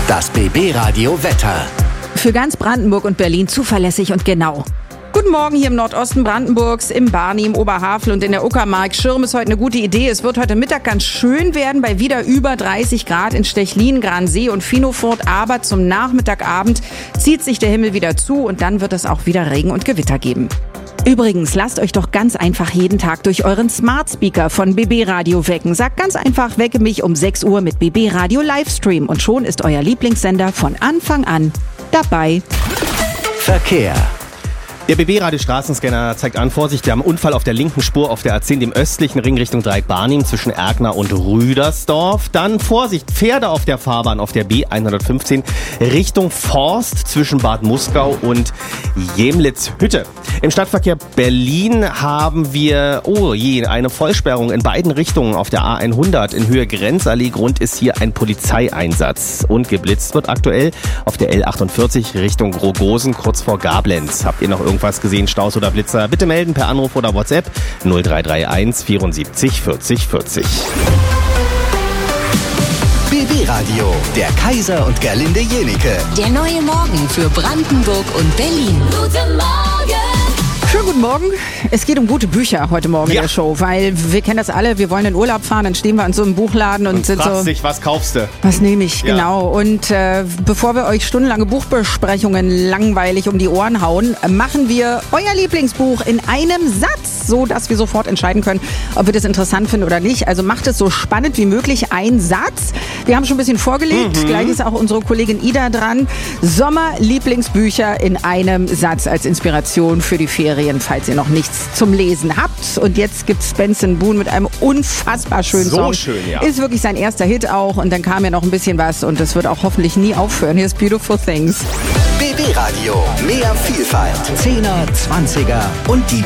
Das BB-Radio Wetter. Für ganz Brandenburg und Berlin zuverlässig und genau. Guten Morgen hier im Nordosten Brandenburgs, im Barni, im Oberhavel und in der Uckermark. Schirm ist heute eine gute Idee. Es wird heute Mittag ganz schön werden bei wieder über 30 Grad in Stechlin, Gransee und Finofurt. Aber zum Nachmittagabend zieht sich der Himmel wieder zu und dann wird es auch wieder Regen und Gewitter geben. Übrigens, lasst euch doch ganz einfach jeden Tag durch euren Smart Speaker von BB Radio wecken. Sagt ganz einfach, wecke mich um 6 Uhr mit BB Radio Livestream und schon ist euer Lieblingssender von Anfang an dabei. Verkehr. Der BB-Radio-Straßenscanner zeigt an, Vorsicht, wir haben einen Unfall auf der linken Spur auf der A10, dem östlichen Ring Richtung Dreieck-Barnim zwischen Erkner und Rüdersdorf. Dann Vorsicht, Pferde auf der Fahrbahn auf der B115 Richtung Forst zwischen Bad Muskau und Jemlitz-Hütte. Im Stadtverkehr Berlin haben wir, eine Vollsperrung in beiden Richtungen auf der A100 in Höhe Grenzallee. Grund ist hier ein Polizeieinsatz. Und geblitzt wird aktuell auf der L48 Richtung Rogosen kurz vor Gablenz. Habt ihr noch irgendwas gesehen, Staus oder Blitzer? Bitte melden per Anruf oder WhatsApp 0331 74 40 40. BB-Radio, der Kaiser und Gerlinde Jenike. Der neue Morgen für Brandenburg und Berlin. Guten Morgen! Schönen guten Morgen. Es geht um gute Bücher heute Morgen in der Show, weil wir kennen das alle, wir wollen in Urlaub fahren, dann stehen wir in so einem Buchladen und sind fragst so, dich, was kaufst du? was nehme ich, Ja. genau. Und bevor wir euch stundenlange Buchbesprechungen langweilig um die Ohren hauen, machen wir euer Lieblingsbuch in einem Satz, so dass wir sofort entscheiden können, ob wir das interessant finden oder nicht. Also macht es so spannend wie möglich, ein Satz. Wir haben schon ein bisschen vorgelegt, gleich ist auch unsere Kollegin Ida dran. Sommer-Lieblingsbücher in einem Satz als Inspiration für die Ferien, falls ihr noch nichts zum Lesen habt. Und jetzt gibt's Benson Boone mit einem unfassbar schönen Song. So schön, ja. Ist wirklich sein erster Hit auch und dann kam ja noch ein bisschen was und das wird auch hoffentlich nie aufhören. Hier ist Beautiful Things. BB-Radio, mehr Vielfalt. 10er, 20er und die